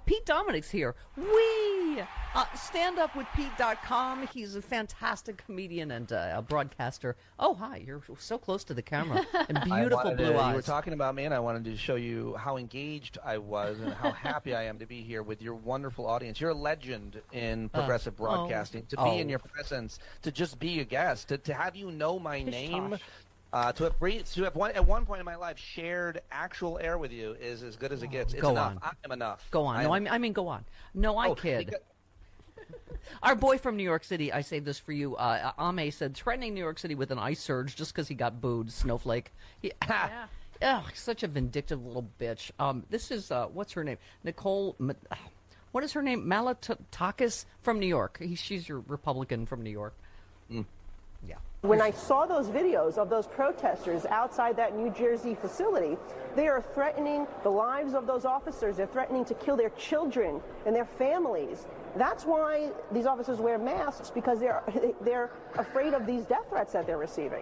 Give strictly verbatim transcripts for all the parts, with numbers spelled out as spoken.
Pete Dominic's here. Wee! Uh, stand up with pete dot com. He's a fantastic comedian and uh, a broadcaster. Oh, hi. You're so close to the camera. And beautiful blue to, eyes. You were talking about me, and I wanted to show you how engaged I was and how happy I am to be here with your wonderful audience. You're a legend in progressive uh, broadcasting. Oh, to be oh. in your presence, to just be a guest, to, to have you know my Pish name. tosh. Uh, to have, breathed, to have one, at one point in my life shared actual air with you is as good as it gets. It's go enough. on. I am enough. Go on. I no, am, I mean, I mean, go on. No, I oh, kid. Because, Our boy from New York City, I say this for you, uh, Ame said, threatening New York City with an ice surge just because he got booed, Snowflake. He, Yeah. Ugh, such a vindictive little bitch. Um, this is, uh, what's her name? Nicole, what is her name? Malotakis from New York. He, she's your Republican from New York. Mm. Yeah. When I saw those videos of those protesters outside that New Jersey facility, they are threatening the lives of those officers. They're threatening to kill their children and their families. That's why these officers wear masks, because they're they're afraid of these death threats that they're receiving.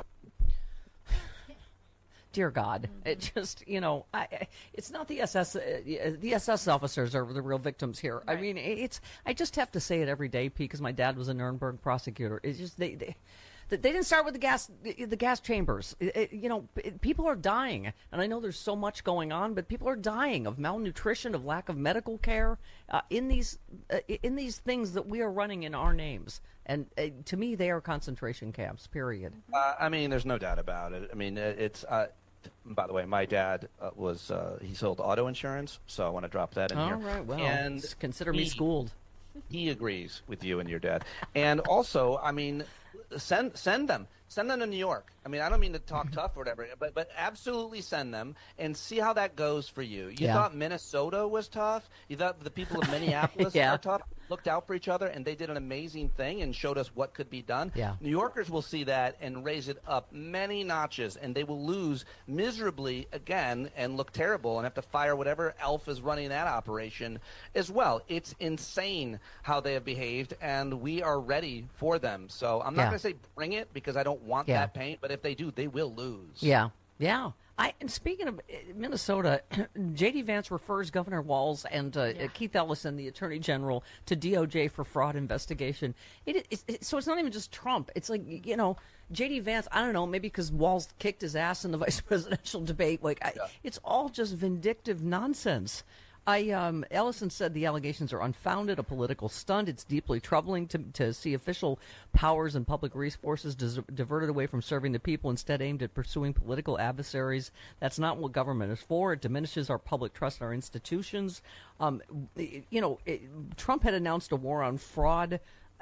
Dear God, it just, you know, I, I, it's not the S S, uh, the S S officers are the real victims here. Right. I mean, it's, I just have to say it every day, Pete, because my dad was a Nuremberg prosecutor. It's just, they, they, they didn't start with the gas, the gas chambers. It, it, you know, it, people are dying, and I know there's so much going on, but people are dying of malnutrition, of lack of medical care, uh, in these, uh, in these things that we are running in our names. And uh, to me, they are concentration camps, period. Uh, I mean, there's no doubt about it. I mean, it, it's. Uh, by the way, my dad uh, was uh, he sold auto insurance, so I want to drop that in All here. right, well, and consider me he, schooled. He agrees with you and your dad. And also, I mean, send send them. Send them to New York. I mean, I don't mean to talk tough or whatever, but but absolutely send them and see how that goes for you. You Yeah. thought Minnesota was tough. You thought the people of Minneapolis Yeah. are tough. Looked out for each other, and they did an amazing thing and showed us what could be done. Yeah. New Yorkers will see that and raise it up many notches, and they will lose miserably again and look terrible and have to fire whatever elf is running that operation as well. It's insane how they have behaved, and we are ready for them. So I'm not Yeah. going to say bring it because I don't want Yeah. that pain, but if they do, they will lose. Yeah, yeah. I, and speaking of uh, Minnesota, J D. Vance refers Governor Walz and uh, Yeah. Keith Ellison, the Attorney General, to D O J for fraud investigation. It, it, it, so it's not even just Trump. It's like, you know, J D. Vance, I don't know, maybe because Walz kicked his ass in the vice presidential debate. Like, I, Yeah. it's all just vindictive nonsense. I um, Ellison said the allegations are unfounded, a political stunt. It's deeply troubling to, to see official powers and public resources dis- diverted away from serving the people, instead aimed at pursuing political adversaries. That's not what government is for. It diminishes our public trust in our institutions. Um, you know, it, Trump had announced a war on fraud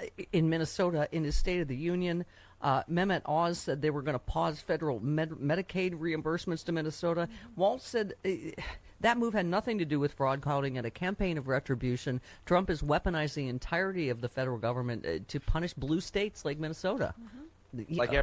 in Minnesota in his State of the Union. Uh, Mehmet Oz said they were going to pause federal med- Medicaid reimbursements to Minnesota. Mm-hmm. Walz said uh, that move had nothing to do with fraud, calling it a campaign of retribution. Trump is weaponizing the entirety of the federal government uh, to punish blue states like Minnesota. Mm-hmm. Like